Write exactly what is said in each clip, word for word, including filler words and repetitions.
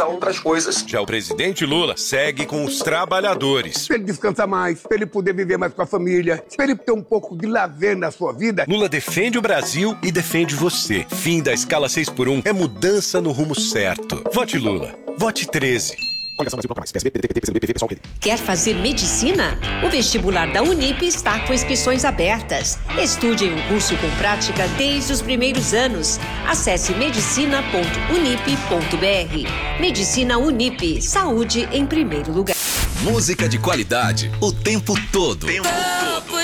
realizar outras coisas. Já o presidente Lula segue com os trabalhadores. Para ele descansar mais, para ele poder viver mais com a família, para ele ter um pouco de lazer na sua vida. Lula defende o Brasil e defende você. Fim da escala seis por um é mudança no rumo certo. Vote Lula. Vote treze. Quer fazer medicina? O vestibular da Unip está com inscrições abertas. Estude em um curso com prática desde os primeiros anos. Acesse medicina ponto unip ponto br. Medicina Unip. Saúde em primeiro lugar. Música de qualidade o tempo todo. Tempo todo.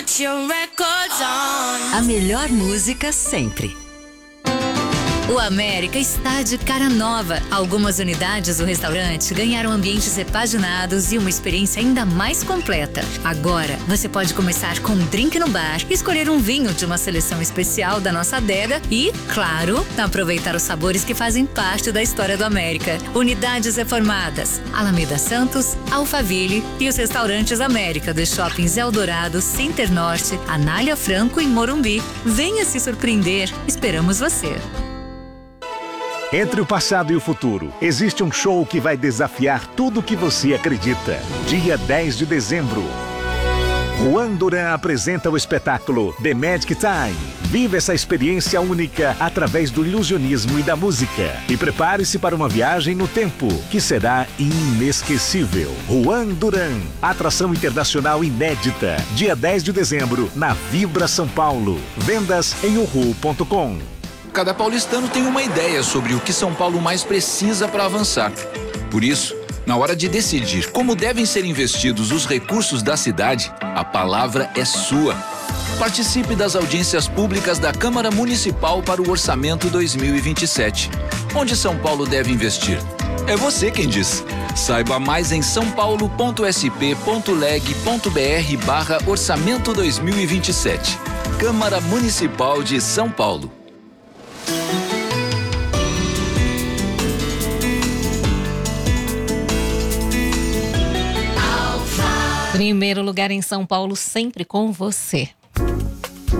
A melhor música sempre. O América está de cara nova. Algumas unidades do restaurante ganharam ambientes repaginados e uma experiência ainda mais completa. Agora, você pode começar com um drink no bar, escolher um vinho de uma seleção especial da nossa adega e, claro, aproveitar os sabores que fazem parte da história do América. Unidades reformadas: Alameda Santos, Alphaville e os restaurantes América dos shoppings Eldorado, Center Norte, Anália Franco e Morumbi. Venha se surpreender. Esperamos você. Entre o passado e o futuro, existe um show que vai desafiar tudo o que você acredita. Dia dez de dezembro. Juan Duran apresenta o espetáculo The Magic Time. Viva essa experiência única através do ilusionismo e da música. E prepare-se para uma viagem no tempo, que será inesquecível. Juan Duran, atração internacional inédita. Dia dez de dezembro, na Vibra São Paulo. Vendas em uhu ponto com. Cada paulistano tem uma ideia sobre o que São Paulo mais precisa para avançar. Por isso, na hora de decidir como devem ser investidos os recursos da cidade, a palavra é sua. Participe das audiências públicas da Câmara Municipal para o Orçamento dois mil e vinte e sete. Onde São Paulo deve investir? É você quem diz. Saiba mais em são paulo ponto s p ponto leg ponto b r barra orçamento dois mil e vinte e sete. Câmara Municipal de São Paulo. Primeiro lugar em São Paulo, sempre com você.